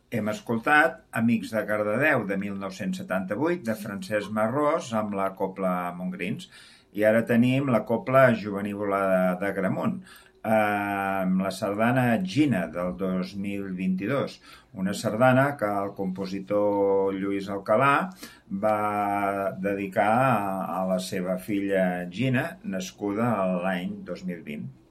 Hem escoltat Amics de Cardedeu, de 1978, de Francesc Marrós, amb la Cobla Montgrins. I ara tenim la Cobla Jovenívola d'Agramunt, amb la sardana Gina, del 2022. Una sardana que el compositor Lluís Alcalà va dedicar a la seva filla Gina, nascuda l'any 2020.